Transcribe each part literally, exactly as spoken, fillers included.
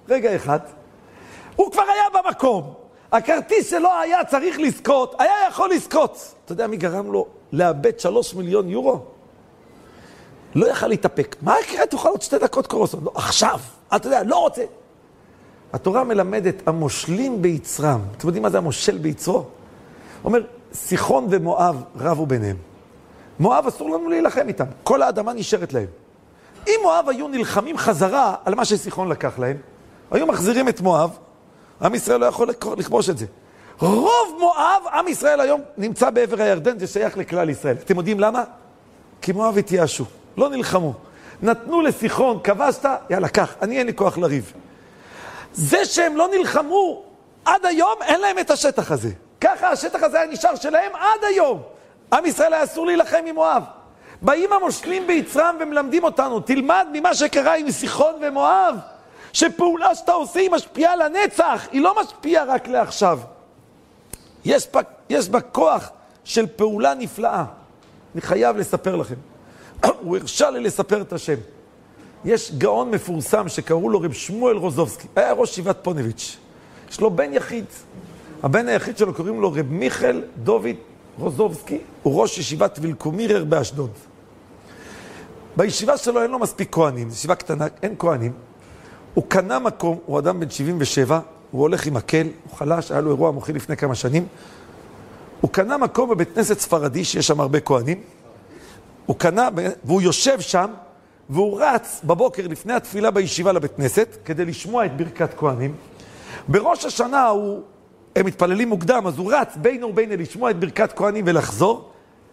רגע אחד, הוא כבר היה במקום. הכרטיס שלו היה צריך לזכות, היה יכול לזכות. אתה יודע מי גרם לו לאבד שלוש מיליון יורו? לא יכל להתאפק. מה יקרה? תוכל עוד שתי דקות קורסון. לא, עכשיו. אתה יודע, לא רוצה. התורה מלמדת, המושלים ביצרם. אתם יודעים מה זה המושל ביצרו? אומר, סיחון ומואב רבו ביניהם. מואב אסור לנו להילחם איתם. כל האדמה נשארת להם. אם מואב היו נלחמים חזרה על מה שסיחון לקח להם, היו מחזירים את מואב, עם ישראל לא יכול לכבוש את זה. רוב מואב, עם ישראל היום נמצא בעבר הירדן, זה שייך לכלל ישראל. אתם יודעים למה? כי מואב התייאשו, לא נלחמו. נתנו לסיחון, כבשת, יאללה, קח, אני אין לי כוח לריב. זה שהם לא נלחמו עד היום, אין להם את השטח הזה. ככה השטח הזה היה נשאר שלהם עד היום. עם ישראל היה אסור להילחם עם מואב. באים המושלים ביצרם ומלמדים אותנו, תלמד ממה שקרה עם סיחון ומואב, שפעולה שאתה עושה היא משפיעה לנצח, היא לא משפיעה רק לעכשיו. יש בה, יש בה כוח של פעולה נפלאה. אני חייב לספר לכם. הוא הרשה לי לספר את השם. יש גאון מפורסם שקראו לו רב שמואל רוזובסקי, היה ראש שיבת פונביץ'. יש לו בן יחיד. הבן היחיד שלו קוראים לו רב מיכאל דוד רוזובסקי, הוא ראש ישיבת וילקומירר באשדוד. בישיבה שלו אין לו מספיק כהנים, זו ישיבה קטנה, אין כהנים. הוא קנה מקום, הוא אדם בן שבעים ושבע, הוא הולך עם מקל, הוא חלש, היה לו אירוע מוחי לפני כמה שנים. הוא קנה מקום בבית כנסת ספרדי, שיש שם הרבה כהנים. הוא קנה, והוא יושב שם, והוא רץ בבוקר לפני התפילה בישיבה לבית כנסת, כדי לשמוע את ברכת כהנים. בראש השנה הוא, הם מתפללים מוקדם, אז הוא רץ בינו ובינו לשמוע את ברכת כהנים ולחזור.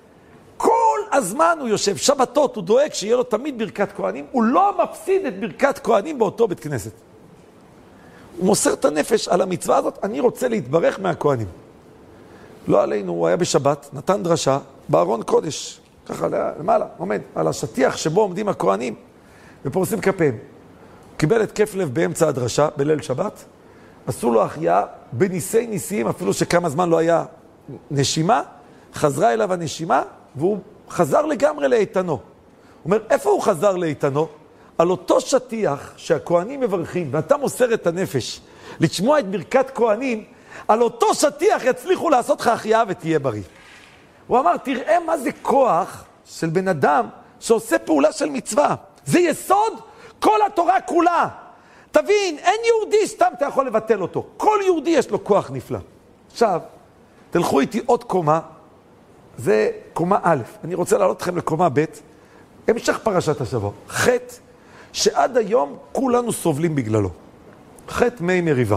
כל הזמן הוא יושב, שבתות, הוא דואג שיהיה לו תמיד ברכת כהנים, הוא לא מפסיד את ברכת כהנים באותו בית כנסת. הוא מוסר את הנפש על המצווה הזאת, אני רוצה להתברך מהכהנים. לא עלינו, הוא היה בשבת, נתן דרשה, בארון קודש, ככה למעלה, עומד, על השטיח שבו עומדים הכהנים, ופורסים כפיהם. הוא קיבל את כיף לב באמצע הדרשה, בליל שבת, עשו לו החייאה בניסי ניסים, אפילו שכמה זמן לא היה נשימה, חזרה אליו הנשימה, והוא חזר לגמרי לאיתנו. הוא אומר, איפה הוא חזר לאיתנו? על אותו שטיח שהכהנים מברכים, ואתה מוסר את הנפש, לשמוע את ברכת כהנים, על אותו שטיח יצליחו לעשות לך החייאה ותהיה בריא. הוא אמר, תראה מה זה כוח של בן אדם שעושה פעולה של מצווה. זה יסוד כל התורה כולה. תבין, אין יהודי סתם אתה יכול לבטל אותו. כל יהודי יש לו כוח נפלא. עכשיו, תלכו איתי עוד קומה, זה קומה א', אני רוצה לעלות אתכם לקומה ב', המשך פרשת השבוע. חטא שעד היום כולנו סובלים בגללו. חטא מי מריבה.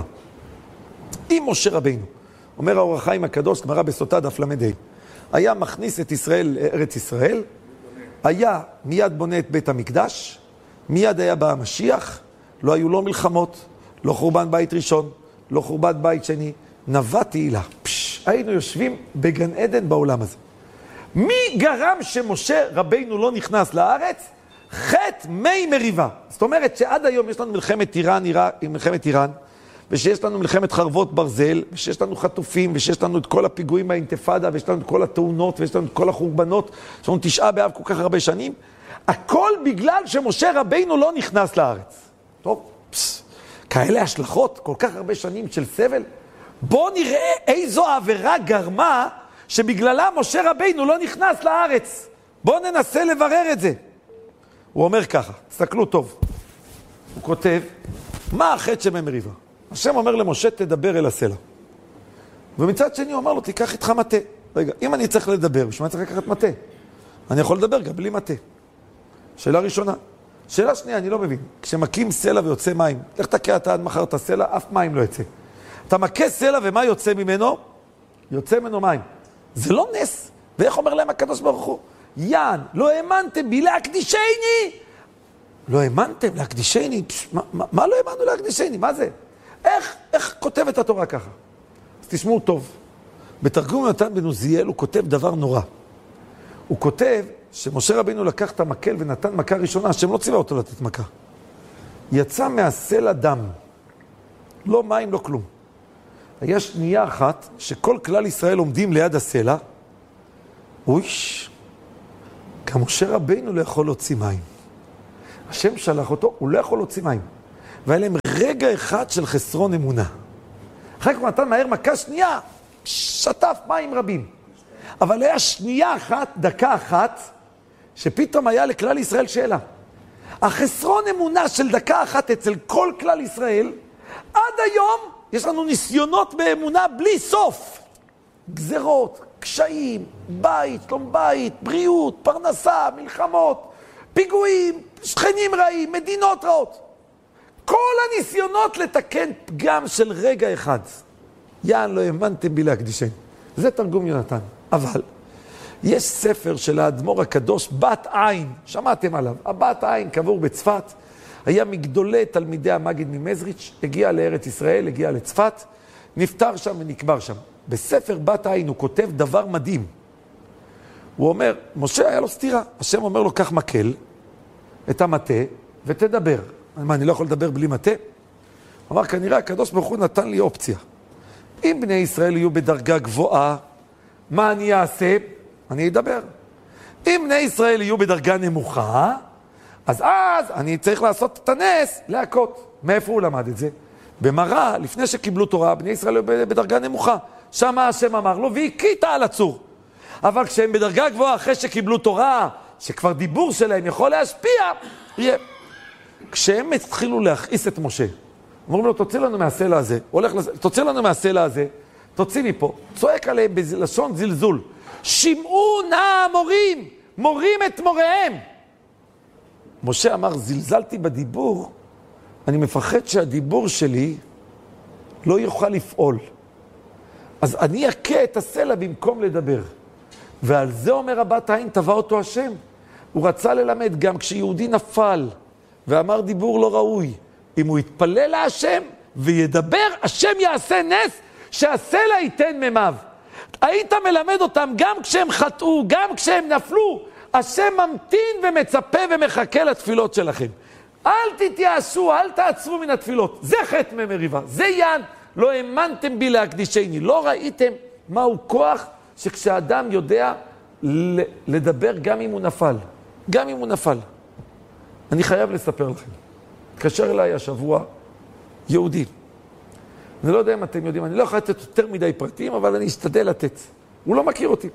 עם משה רבינו, אומר האור החיים הקדוש, גמרא בסוטה דף למד ה', היה מכניס את ישראל לארץ ישראל, היה מיד בונה את בית המקדש, מיד היה בא המשיח, לא היו לא מלחמות, לא חורבן בית ראשון, לא חורבן בית שני, נבע תהילה. פש, היינו יושבים בגן עדן בעולם הזה. מי גרם שמשה רבינו לא נכנס לארץ? חטא מי מריבה. זאת אומרת שעד היום יש לנו מלחמת איראן, מלחמת איראן, ושיש לנו מלחמת חרבות ברזל, ושיש לנו חטופים, ושיש לנו את כל הפיגועים באינתיפאדה, ויש לנו את כל התאונות, ויש לנו את כל החורבנות, יש לנו תשעה באב כל כך הרבה שנים, הכל בגלל שמשה רבינו לא נכנס לארץ. טוב, פס, כאלה השלכות, כל כך הרבה שנים של סבל. בואו נראה איזו עבירה גרמה שבגללה משה רבינו לא נכנס לארץ. בואו ננסה לברר את זה. הוא אומר ככה, תסתכלו טוב. הוא כותב, מה החטא שמי מריבה? השם אומר למשה, תדבר אל הסלע. ומצד שני הוא אומר לו, תיקח איתך מטה. רגע, אם אני צריך לדבר, בשביל מה צריך לקחת מטה? אני יכול לדבר גם בלי מטה. שאלה ראשונה. שאלה שנייה, אני לא מבין. כשמקים סלע ויוצא מים, איך תקע אתה עד מחר את הסלע, אף מים לא יוצא. אתה מכה סלע ומה יוצא ממנו? יוצא ממנו מים. זה לא נס. ואיך אומר להם הקדוש ברוך הוא? יען, לא האמנתם בי להקדישני. לא האמנתם להקדישני? פש, מה, מה, מה לא האמנו להקדישני? מה זה? איך, איך כותבת התורה ככה? אז תשמעו טוב. בתרגום יונתן בן עוזיאל הוא כותב דבר נורא. הוא כותב שמשה רבינו לקח את המקל ונתן מכה ראשונה, השם לא ציווה אותו לתת מכה. יצא מהסלע דם. לא מים, לא כלום. היה שנייה אחת שכל כלל ישראל עומדים ליד הסלע. אויש, גם משה רבינו לא יכול להוציא מים. השם שלח אותו, הוא לא יכול להוציא מים. והיה להם רגע אחד של חסרון אמונה. אחר כך הוא נתן מהר מכה שנייה, שטף מים רבים. אבל היה שנייה אחת, דקה אחת, שפתאום היה לכלל ישראל שאלה. החסרון אמונה של דקה אחת אצל כל כלל ישראל, עד היום יש לנו ניסיונות באמונה בלי סוף. גזרות, קשיים, בית, שלום בית, בריאות, פרנסה, מלחמות, פיגועים, שכנים רעים, מדינות רעות. כל הניסיונות לתקן פגם של רגע אחד. יען לא האמנתם בי להקדישני. זה תרגום יונתן. אבל יש ספר של האדמו"ר הקדוש, בת עין, שמעתם עליו. הבת עין קבור בצפת, היה מגדולי תלמידי המגיד ממזריץ', הגיע לארץ ישראל, הגיע לצפת, נפטר שם ונקבר שם. בספר בת עין הוא כותב דבר מדהים. הוא אומר, משה היה לו סתירה. השם אומר לו, קח מקל, את המטה, ותדבר. מה, אני לא יכול לדבר בלי מטה? הוא אמר, כנראה הקדוש ברוך הוא נתן לי אופציה. אם בני ישראל יהיו בדרגה גבוהה, מה אני אעשה? אני אדבר. אם בני ישראל יהיו בדרגה נמוכה, אז אז אני צריך לעשות את הנס, להכות. מאיפה הוא למד את זה? במראה, לפני שקיבלו תורה, בני ישראל היו בדרגה נמוכה. שם השם אמר לו, והכית על הצור. אבל כשהם בדרגה גבוהה, אחרי שקיבלו תורה, שכבר דיבור שלהם יכול להשפיע, יהיה. כשהם התחילו להכעיס את משה, אומרים לו, תוציא לנו מהסלע הזה, הולך לזה, תוציא לנו מהסלע הזה, תוציא מפה, צועק עליהם בלשון זלזול. שמעו נא המורים, מורים את מוריהם. משה אמר, זלזלתי בדיבור, אני מפחד שהדיבור שלי לא יוכל לפעול. אז אני אכה את הסלע במקום לדבר. ועל זה אומר הבת עין, טבע אותו השם. הוא רצה ללמד גם כשיהודי נפל ואמר דיבור לא ראוי. אם הוא יתפלל להשם וידבר, השם יעשה נס שהסלע ייתן ממיו. היית מלמד אותם גם כשהם חטאו, גם כשהם נפלו. השם ממתין ומצפה ומחכה לתפילות שלכם. אל תתייאשו, אל תעצרו מן התפילות. זה חטא ממריבה, זה יען. לא האמנתם בי להקדישני. לא ראיתם מהו כוח שכשאדם יודע לדבר גם אם הוא נפל. גם אם הוא נפל. אני חייב לספר לכם. התקשר אליי השבוע יהודי. אני לא יודע אם אתם יודעים, אני לא יכול לתת יותר מדי פרטים, אבל אני אשתדל לתת. הוא לא מכיר אותי.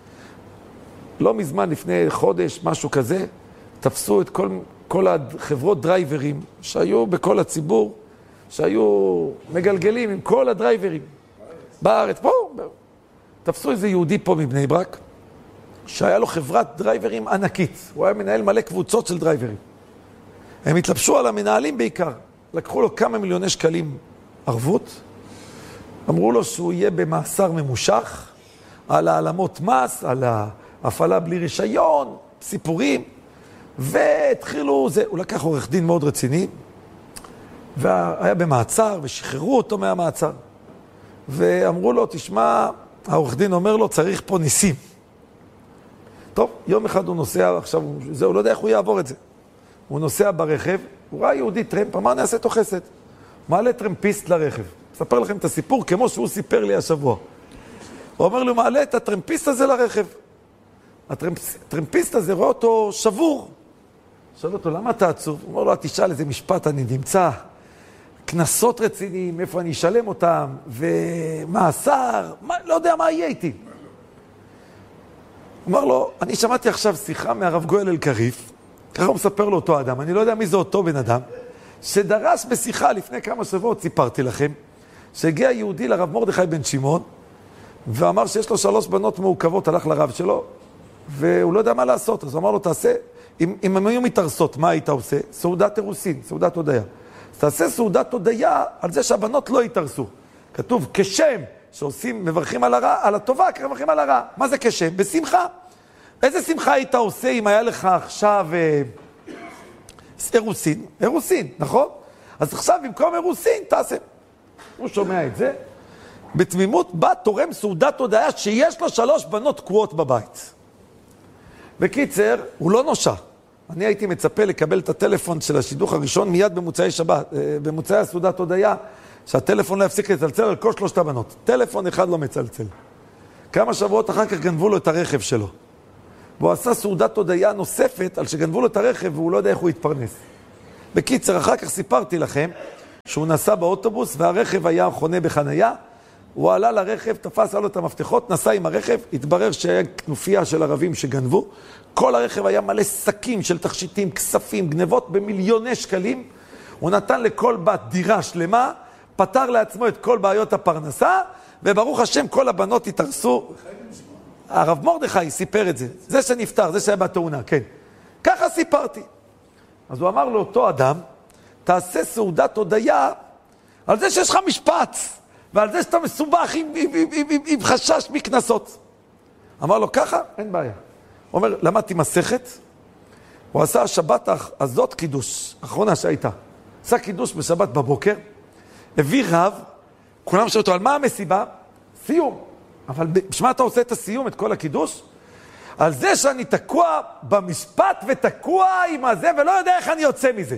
לא מזמן, לפני חודש, משהו כזה, תפסו את כל, כל החברות דרייברים שהיו בכל הציבור, שהיו מגלגלים עם כל הדרייברים. בארץ, פה, תפסו איזה יהודי פה מבני ברק, שהיה לו חברת דרייברים ענקית. הוא היה מנהל מלא קבוצות של דרייברים. הם התלבשו על המנהלים בעיקר. לקחו לו כמה מיליוני שקלים ערבות. אמרו לו שהוא יהיה במאסר ממושך, על העלמות מס, על ההפעלה בלי רישיון, סיפורים. והתחילו, זה, הוא לקח עורך דין מאוד רציני, והיה במעצר, ושחררו אותו מהמעצר. ואמרו לו, תשמע, העורך דין אומר לו, צריך פה ניסים. טוב, יום אחד הוא נוסע, עכשיו, זה, הוא לא יודע איך הוא יעבור את זה. הוא נוסע ברכב, הוא ראה יהודי טרמפ, אמר, נעשה אותו חסד. מעלה טרמפיסט לרכב. אספר לכם את הסיפור כמו שהוא סיפר לי השבוע. הוא אומר לו, מעלה את הטרמפיסט הזה לרכב. הטרמפיסט הזה רואה אותו שבור. שואל אותו, למה אתה עצוב? הוא אומר לו, תשאל איזה משפט אני נמצא. כנסות רציניים, איפה אני אשלם אותם, ומאסר, מה, לא יודע מה יהיה איתי. הוא אומר לו, אני שמעתי עכשיו שיחה מהרב גואל אלקריף, ככה הוא מספר לו אותו אדם, אני לא יודע מי זה אותו בן אדם, שדרש בשיחה לפני כמה שבועות, סיפרתי לכם, שהגיע יהודי לרב מרדכי בן שמעון, ואמר שיש לו שלוש בנות מעוכבות, הלך לרב שלו, והוא לא יודע מה לעשות, אז הוא אמר לו, תעשה, אם, אם הם היו מתארסות, מה היית עושה? סעודת אירוסין, סעודת הודיה. אז תעשה סעודת הודיה על זה שהבנות לא יתארסו. כתוב, כשם שעושים, מברכים על הרע, על הטובה, ככה מברכים על הרע. מה זה כשם? בשמחה. איזה שמחה היית עושה אם היה לך עכשיו אה, אירוסין? אירוסין, נכון? אז עכשיו במקום אירוסין, תעשה. הוא שומע את זה. בתמימות בא תורם סעודת הודיה שיש לו שלוש בנות תקועות בבית. בקיצר, הוא לא נושע. אני הייתי מצפה לקבל את הטלפון של השידוך הראשון מיד במוצאי שבת, במוצאי הסעודת הודיה, שהטלפון לא יפסיק לצלצל על כל שלושת הבנות. טלפון אחד לא מצלצל. כמה שבועות אחר כך גנבו לו את הרכב שלו. והוא עשה סעודת הודיה נוספת על שגנבו לו את הרכב והוא לא יודע איך הוא יתפרנס. בקיצר, אחר כך סיפרתי לכם שהוא נסע באוטובוס והרכב היה חונה בחנייה, הוא עלה לרכב, תפס לו את המפתחות, נסע עם הרכב, התברר שהיה כנופיה של ערבים שגנבו, כל הרכב היה מלא שקים של תכשיטים, כספים, גנבות במיליוני שקלים, הוא נתן לכל בת דירה שלמה, פתר לעצמו את כל בעיות הפרנסה, וברוך השם כל הבנות התארסו. הרב מרדכי סיפר את זה, זה שנפטר, זה שהיה בתאונה, כן. ככה סיפרתי. אז הוא אמר לאותו אדם, תעשה סעודת הודיה על זה שיש לך משפט, ועל זה שאתה מסובך עם, עם, עם, עם, עם, עם חשש מכנסות. אמר לו, ככה? אין בעיה. הוא אומר, למדתי מסכת, הוא עשה השבת הזאת קידוש, האחרונה שהייתה. עשה קידוש בשבת בבוקר, הביא רב, כולם שאלו אותו, על מה המסיבה? סיום. אבל בשמה אתה עושה את הסיום, את כל הקידוש? על זה שאני תקוע במשפט ותקוע עם הזה, ולא יודע איך אני יוצא מזה.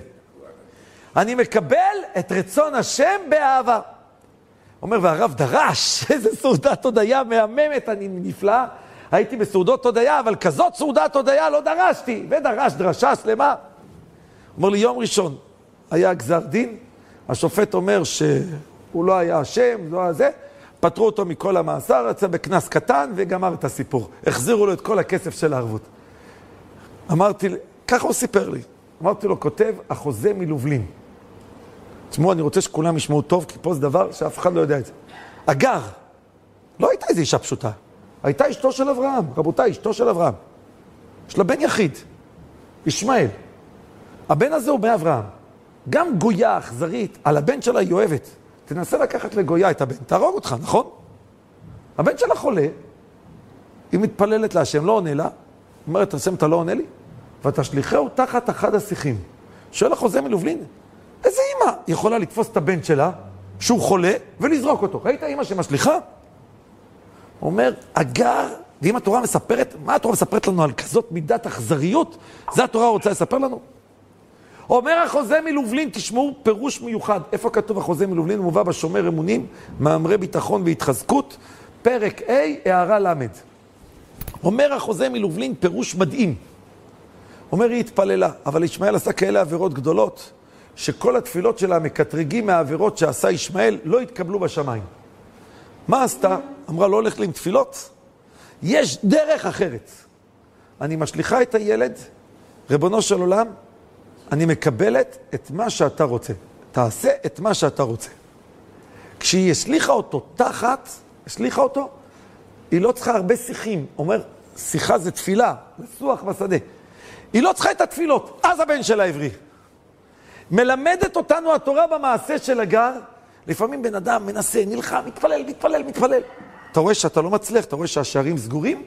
אני מקבל את רצון השם באהבה. אומר, והרב דרש, איזה סעודת הודיה מהממת, אני נפלא. הייתי בסעודות הודיה, אבל כזאת סעודת הודיה לא דרשתי. ודרש דרשה שלמה. אומר לי, יום ראשון היה גזר דין, השופט אומר שהוא לא היה השם, לא היה זה, פטרו אותו מכל המאסר, יצא בכנס קטן וגמר את הסיפור. החזירו לו את כל הכסף של הערבות. אמרתי, ככה הוא סיפר לי. אמרתי לו, כותב, החוזה מלובלין. תשמעו, אני רוצה שכולם ישמעו טוב, כי פה זה דבר שאף אחד לא יודע את זה. אגר, לא הייתה איזו אישה פשוטה. הייתה אשתו של אברהם. רבותיי, אשתו של אברהם. יש לה בן יחיד, ישמעאל. הבן הזה הוא בן אברהם. גם גויה אכזרית, על הבן שלה היא אוהבת. תנסה לקחת לגויה את הבן, תהרוג אותך, נכון? הבן שלה חולה, היא מתפללת להשם, לא עונה לה, אומרת, השם, אתה לא עונה לי? ואתה שליחהו תחת אחד השיחים. שואל החוזה מלובלין, איזה אמא יכולה לתפוס את הבן שלה, שהוא חולה, ולזרוק אותו? ראית אמא שמשליחה? הוא אומר, אגר, ואם התורה מספרת, מה התורה מספרת לנו על כזאת מידת אכזריות? זה התורה רוצה לספר לנו? אומר החוזה מלובלין, תשמעו פירוש מיוחד. איפה כתוב החוזה מלובלין? הוא מובא בשומר אמונים, מאמרי ביטחון והתחזקות, פרק A, הערה למד. אומר החוזה מלובלין, פירוש מדהים. אומר, היא התפללה, אבל ישמעאל עשה כאלה עבירות גדולות, שכל התפילות שלה מקטרגים מהעבירות שעשה ישמעאל, לא התקבלו בשמיים. מה עשתה? אמרה, לא הולך לי עם תפילות? יש דרך אחרת. אני משליחה את הילד, ריבונו של עולם, אני מקבלת את מה שאתה רוצה. תעשה את מה שאתה רוצה. כשהיא השליחה אותו תחת, השליחה אותו, היא לא צריכה הרבה שיחים. אומר, שיחה זה תפילה, לסוח בשדה. היא לא צריכה את התפילות, אז הבן שלה עברי. מלמדת אותנו התורה במעשה של הגר, לפעמים בן אדם מנסה, נלחם, מתפלל, מתפלל, מתפלל. אתה רואה שאתה לא מצליח, אתה רואה שהשערים סגורים?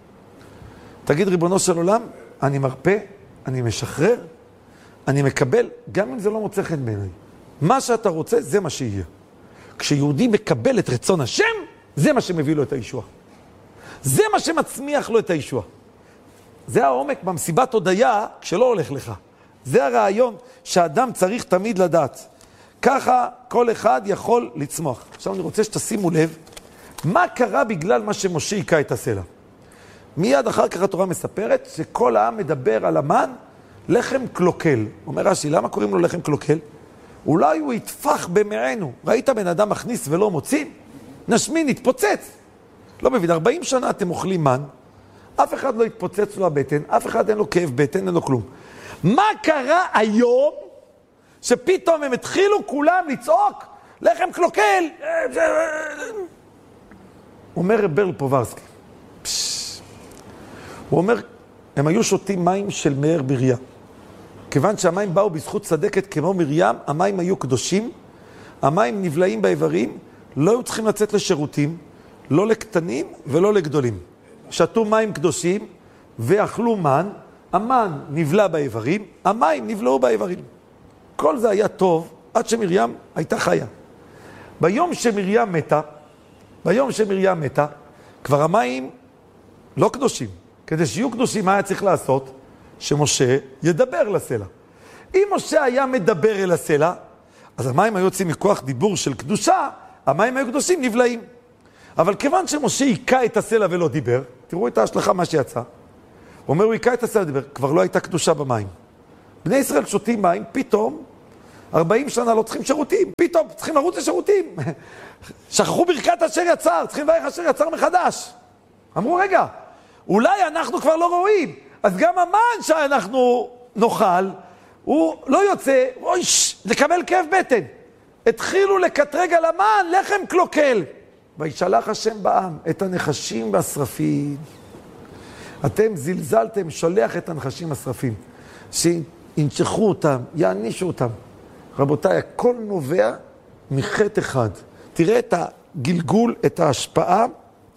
תגיד, ריבונו של עולם, אני מרפא, אני משחרר, אני מקבל, גם אם זה לא מוצא חן בעיניי. מה שאתה רוצה, זה מה שיהיה. כשיהודי מקבל את רצון השם, זה מה שמביא לו את הישוע. זה מה שמצמיח לו את הישוע. זה העומק במסיבת הודיה כשלא הולך לך. זה הרעיון שהאדם צריך תמיד לדעת. ככה כל אחד יכול לצמוח. עכשיו אני רוצה שתשימו לב, מה קרה בגלל מה שמשה היקע את הסלע? מיד אחר כך התורה מספרת שכל העם מדבר על המן, לחם קלוקל. אומר רש"י, למה קוראים לו לחם קלוקל? אולי הוא יתפח במענו. ראית בן אדם מכניס ולא מוציא? נשמין, יתפוצץ. לא מבין, ארבעים שנה אתם אוכלים מן, אף אחד לא יתפוצץ לו הבטן, אף אחד אין לו כאב בטן, אין לו כלום. מה קרה היום שפתאום הם התחילו כולם לצעוק לחם קלוקל? אומר רב ברל פוברסקי, הוא אומר, הם היו שותים מים של מאר מרים. כיוון שהמים באו בזכות צדקת כמו מרים, המים היו קדושים, המים נבלעים באיברים, לא היו צריכים לצאת לשירותים, לא לקטנים ולא לגדולים. שתו מים קדושים ואכלו מן, המן נבלע באיברים, המים נבלעו באיברים. כל זה היה טוב עד שמרים הייתה חיה. ביום שמרים מתה, ביום שמרים מתה, כבר המים לא קדושים. כדי שיהיו קדושים, מה היה צריך לעשות? שמשה ידבר לסלע. אם משה היה מדבר אל הסלע, אז המים היו יוצאים מכוח דיבור של קדושה, המים היו קדושים נבלעים. אבל כיוון שמשה היקע את הסלע ולא דיבר, תראו את ההשלכה מה שיצא. הוא אומר, הוא היקע את הסלע ודיבר, כבר לא הייתה קדושה במים. בני ישראל שותים מים, פתאום, ארבעים שנה לא צריכים שירותים, פתאום צריכים לרוץ לשירותים. שכחו ברכת אשר יצר, צריכים לברך אשר יצר מחדש. אמרו, רגע, אולי אנחנו כבר לא רואים, אז גם המן שאנחנו נאכל, הוא לא יוצא, אוי, לקבל כאב בטן. התחילו לקטרג על המן, לחם קלוקל. וישלח השם בעם את הנחשים והשרפים. אתם זלזלתם, שולח את הנחשים השרפים. שינצחו אותם, יענישו אותם. רבותיי, הכל נובע מחטא אחד. תראה את הגלגול, את ההשפעה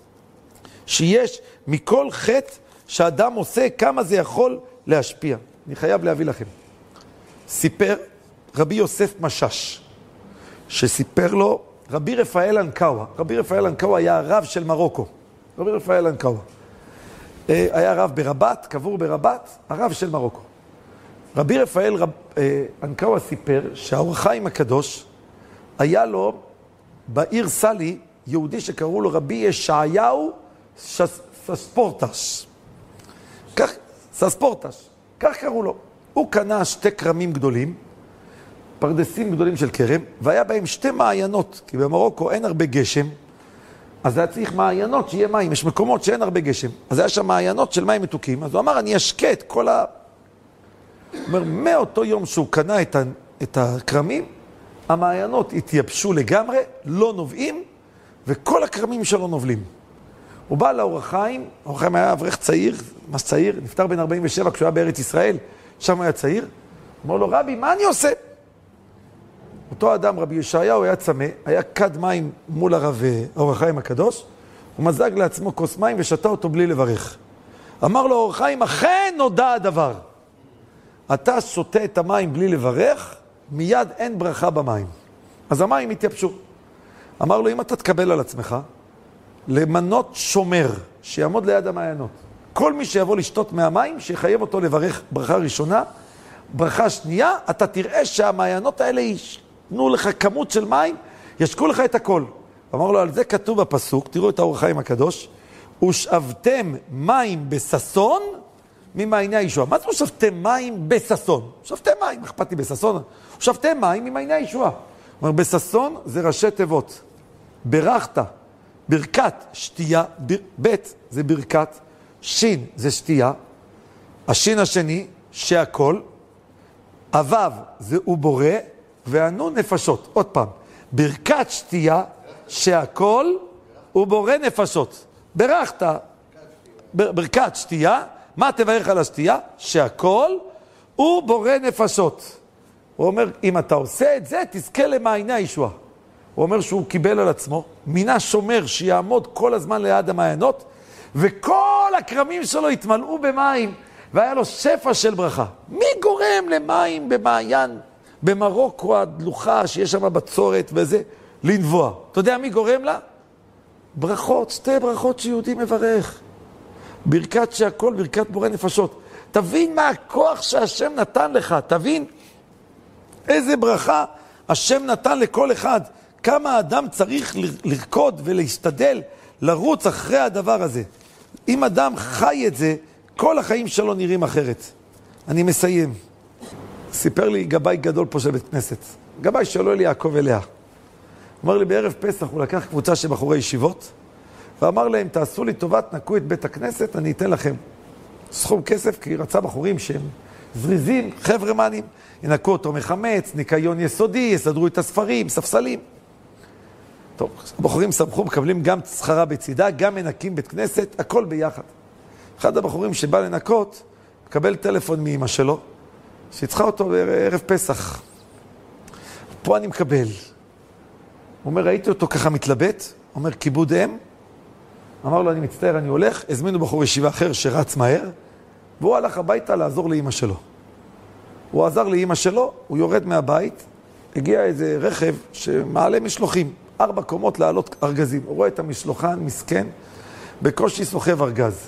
שיש מכל חטא שאדם עושה, כמה זה יכול להשפיע. אני חייב להביא לכם. סיפר רבי יוסף משש, שסיפר לו רבי רפאל אנקאווה. רבי רפאל אנקאווה היה הרב של מרוקו. רבי רפאל אנקאווה. היה רב ברבת, קבור ברבת, הרב של מרוקו. רבי רפאל רב, אנקאווה סיפר שהאור החיים הקדוש היה לו בעיר סלי יהודי שקראו לו רבי ישעיהו סספורטש. כך, סספורטש. כך קראו לו. הוא קנה שתי קרמים גדולים, פרדסים גדולים של קרם, והיה בהם שתי מעיינות, כי במרוקו אין הרבה גשם, אז היה צריך מעיינות שיהיה מים, יש מקומות שאין הרבה גשם. אז היה שם מעיינות של מים מתוקים, אז הוא אמר, אני אשקה את כל ה... הוא אומר, מאותו יום שהוא קנה את, ה... את הקרמים, המעיינות התייבשו לגמרי, לא נובעים, וכל הקרמים שלו נובלים. הוא בא לאור החיים, האור החיים היה אברך צעיר, ממש צעיר, נפטר בן ארבעים ושבע כשהוא היה בארץ ישראל, שם היה צעיר, אמר לו, רבי, מה אני עושה? אותו אדם, רבי ישעיהו, היה צמא, היה כד מים מול הרב האור החיים הקדוש, הוא מזג לעצמו כוס מים ושתה אותו בלי לברך. אמר לו, האור החיים, אכן נודע הדבר. אתה שותה את המים בלי לברך, מיד אין ברכה במים. אז המים התייבשו. אמר לו, אם אתה תקבל על עצמך, למנות שומר שיעמוד ליד המעיינות. כל מי שיבוא לשתות מהמים, שיחייב אותו לברך ברכה ראשונה, ברכה שנייה, אתה תראה שהמעיינות האלה ישנו לך כמות של מים, ישקו לך את הכל. אמר לו, על זה כתוב בפסוק, תראו את האור החיים הקדוש, ושאבתם מים בססון ממעייני הישועה. מה זה ושאבתם מים בססון? שאבתם מים, אכפתי בססון. ושאבתם מים ממעייני הישועה. אומר, בססון זה ראשי תיבות. ברכת, ברכת שתייה, ב, ב' זה ברכת, שין זה שתייה, השין השני שהכל, אבב זה הוא בורא, והנון נפשות. עוד פעם, ברכת שתייה שהכל הוא בורא נפשות. ברכת, בר, ברכת שתייה, מה תברך על השתייה? שהכל הוא בורא נפשות. הוא אומר, אם אתה עושה את זה, תזכה למעייני הישועה. הוא אומר שהוא קיבל על עצמו, מינה שומר שיעמוד כל הזמן ליד המעיינות, וכל הקרמים שלו התמלאו במים, והיה לו שפע של ברכה. מי גורם למים במעיין, במרוקו הדלוחה, שיש שם בצורת וזה, לנבוע? אתה יודע מי גורם לה? ברכות, שתי ברכות שיהודי מברך. ברכת שהכל, ברכת בורא נפשות. תבין מה הכוח שהשם נתן לך, תבין איזה ברכה השם נתן לכל אחד. כמה האדם צריך לרקוד ולהשתדל, לרוץ אחרי הדבר הזה. אם אדם חי את זה, כל החיים שלו נראים אחרת. אני מסיים. סיפר לי גבאי גדול פה של בית כנסת. גבאי שלו אלי יעקב אליה. אמר לי בערב פסח, הוא לקח קבוצה של בחורי ישיבות, ואמר להם, תעשו לי טובת, נקו את בית הכנסת, אני אתן לכם סכום כסף, כי רצה בחורים שהם זריזים, חברמנים, ינקו אותו מחמץ, ניקיון יסודי, יסדרו את הספרים, ספסלים. טוב, הבחורים סמכו, מקבלים גם שכרה בצידה, גם מנקים בית כנסת, הכל ביחד. אחד הבחורים שבא לנקות, מקבל טלפון מאמא שלו, שצריכה אותו בערב פסח. פה אני מקבל. הוא אומר, ראיתי אותו ככה מתלבט, אומר, כיבוד אם. אמר לו, אני מצטער, אני הולך. הזמינו בחור ישיבה אחר שרץ מהר, והוא הלך הביתה לעזור לאמא שלו. הוא עזר לאמא שלו, הוא יורד מהבית, הגיע איזה רכב שמעלה משלוחים, ארבע קומות לעלות ארגזים. הוא רואה את המשלוחן, מסכן, בקושי סוחב ארגז.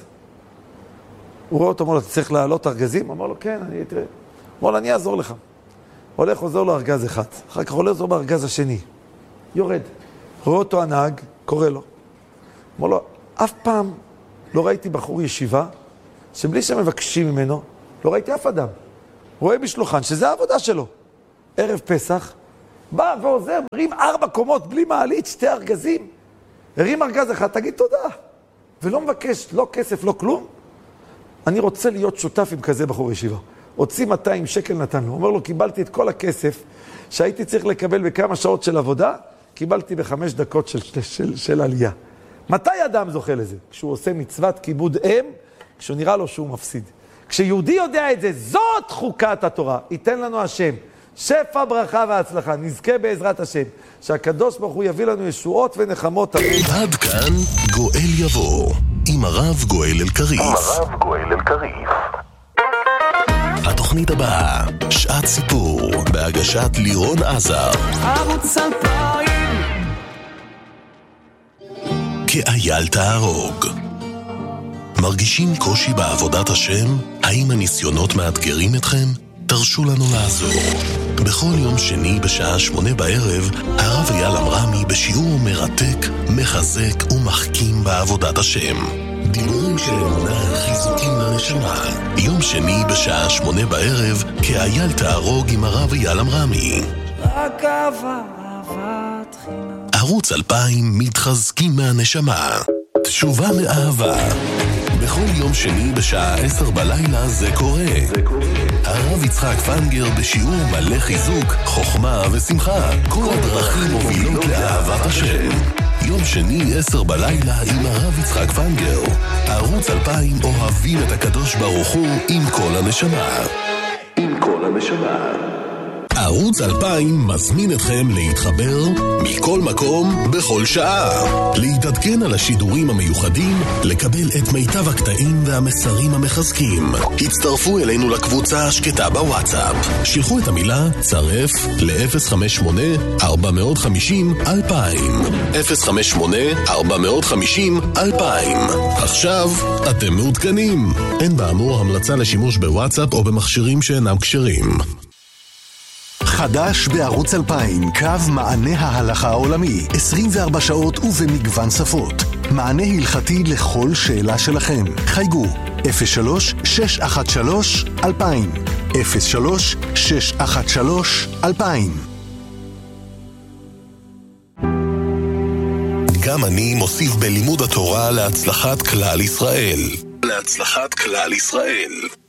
הוא רואה אותו, אומר לו, אתה צריך לעלות ארגזים? אמר לו, כן, אני אתראה. אמר לו, אני אעזור לך. הולך, עוזר לו ארגז אחד. אחר כך הולך לו בארגז השני. יורד. רואה אותו הנהג, קורא לו. אמר לו, אף פעם לא ראיתי בחור ישיבה, שבלי שמבקשים ממנו, לא ראיתי אף אדם. רואה משלוחן, שזה העבודה שלו. ערב פסח, בא ועוזר, מרים ארבע קומות בלי מעלית, שתי ארגזים. הרים ארגז אחד, תגיד תודה. ולא מבקש לא כסף, לא כלום. אני רוצה להיות שותף עם כזה בחור ישיבה. הוציא מאתיים שקל נתן לו. אומר לו, קיבלתי את כל הכסף שהייתי צריך לקבל בכמה שעות של עבודה, קיבלתי בחמש דקות של, של, של, של עלייה. מתי אדם זוכה לזה? כשהוא עושה מצוות כיבוד אם, כשהוא נראה לו שהוא מפסיד. כשיהודי יודע את זה, זאת חוקת התורה. ייתן לנו השם שפע, ברכה והצלחה. נזכה בעזרת השם, שהקדוש ברוך הוא יביא לנו ישועות ונחמות. עד כאן גואל יבוא, עם הרב גואל אלקריף. עם הרב גואל אלקריף. התוכנית הבאה, שעת סיפור, בהגשת לירון עזר. ערוץ אלפיים. כאייל תהרוג. מרגישים קושי בעבודת השם? האם הניסיונות מאתגרים אתכם? תרשו לנו לעזור. בכל יום שני בשעה שמונה בערב, הרב אייל אמרמי בשיעור מרתק, מחזק ומחכים בעבודת השם. דיבורים של אמונה, חיזוקים לנשמה. יום שני בשעה שמונה בערב, כאייל תהרוג עם הרב אייל אמרמי. רק אהבה, אהבת חינם. ערוץ אלפיים מתחזקים מהנשמה. תשובה מאהבה. בכל יום שני בשעה עשר בלילה זה קורה. זה קורה. הרב יצחק פנגר בשיעור מלא חיזוק, חוכמה ושמחה. כל הדרכים מובילות לאהבת השם. יום שני עשר בלילה עם הרב יצחק פנגר. ערוץ אלפיים אוהבים את הקדוש ברוך הוא עם כל הנשמה. עם כל הנשמה. ערוץ אלפיים מזמין אתכם להתחבר מכל מקום בכל שעה. להתעדכן על השידורים המיוחדים, לקבל את מיטב הקטעים והמסרים המחזקים. הצטרפו אלינו לקבוצה השקטה בוואטסאפ. שלחו את המילה צרף ל-אפס חמש שמונה ארבע חמש אפס אלפיים. אפס חמש שמונה ארבע חמש אפס אלפיים. עכשיו אתם מעודכנים. אין באמור המלצה לשימוש בוואטסאפ או במכשירים שאינם כשרים. חדש בערוץ אלפיים, קו מענה ההלכה העולמי, עשרים וארבע שעות ובמגוון שפות. מענה הלכתי לכל שאלה שלכם. חייגו אפס שלוש שש אחת שלוש אלפיים, אפס שלוש שש אחת שלוש אלפיים. גם אני מוסיף בלימוד התורה להצלחת כלל ישראל. להצלחת כלל ישראל.